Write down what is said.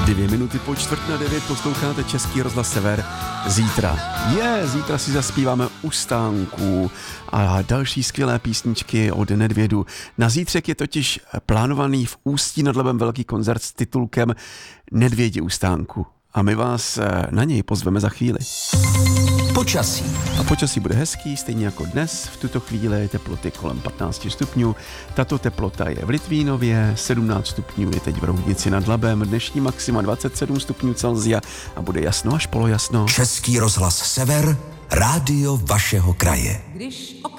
2 minuty po 8:45 posloucháte Český rozhlas Sever. Zítra si zaspíváme U stánků a další skvělé písničky od Nedvědu. Na zítřek je totiž plánovaný v Ústí nad Labem velký koncert s titulkem Nedvědi u stánku. A my vás na něj pozveme za chvíli. Počasí. A počasí bude hezký, stejně jako dnes. V tuto chvíli teploty kolem 15 stupňů. Tato teplota je v Litvínově, 17 stupňů je teď v Roudnici nad Labem, dnešní maxima 27 stupňů Celsia a bude jasno až polojasno. Český rozhlas Sever, rádio vašeho kraje. Když